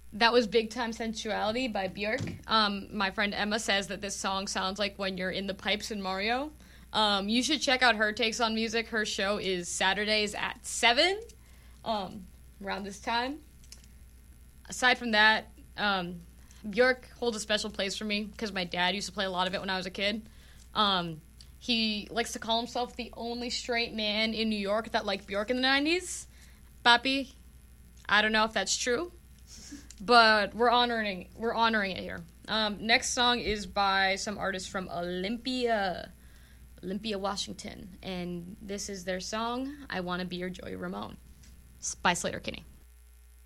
That was Big Time Sensuality by Björk. My friend Emma says that this song sounds like when you're in the pipes in Mario. You should check out her takes on music. Her show is Saturdays at 7, around this time. Aside from that, Björk holds a special place for me because my dad used to play a lot of it when I was a kid. He likes to call himself the only straight man in New York that liked Björk in the 90s. Papi, I don't know if that's true, but we're honoring it here. Next song is by some artist from Olympia, Washington, and this is their song, I Wanna Be Your Joey Ramone, by Slater Kinney.